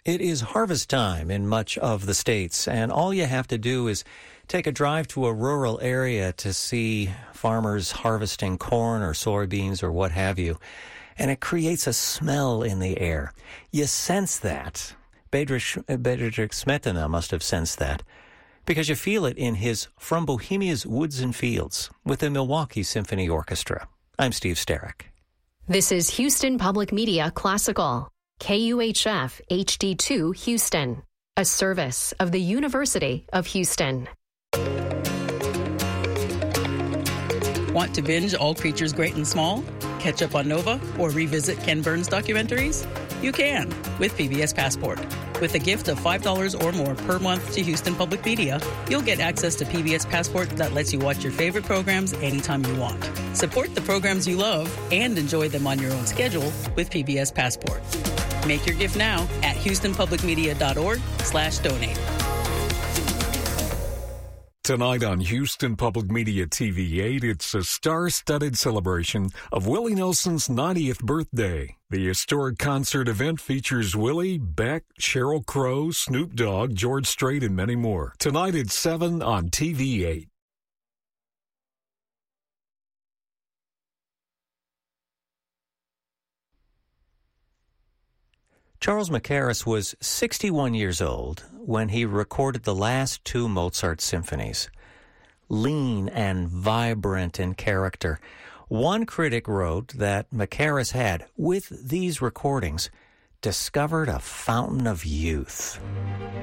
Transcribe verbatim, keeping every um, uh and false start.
It is harvest time in much of the states, and all you have to do is take a drive to a rural area to see farmers harvesting corn or soybeans or what have you, and it creates a smell in the air. You sense that. Bedřich Bedřich Smetana must have sensed that, because you feel it in his From Bohemia's Woods and Fields with the Milwaukee Symphony Orchestra. I'm Steve Sterrick. This is Houston Public Media Classical, K U H F H D two Houston, a service of the University of Houston. Want to binge All Creatures Great and Small, catch up on Nova, or revisit Ken Burns documentaries? You can with P B S Passport. With a gift of five dollars or more per month to Houston Public Media, you'll get access to P B S Passport that lets you watch your favorite programs anytime you want. Support the programs you love and enjoy them on your own schedule with P B S Passport. Make your gift now at houstonpublicmedia.org slash donate. Tonight on Houston Public Media T V eight, it's a star-studded celebration of Willie Nelson's ninetieth birthday. The historic concert event features Willie, Beck, Sheryl Crow, Snoop Dogg, George Strait, and many more. Tonight at seven on T V eight. Charles Mackerras was sixty-one years old when he recorded the last two Mozart symphonies. Lean and vibrant in character, one critic wrote that Mackerras had, with these recordings, discovered a fountain of youth.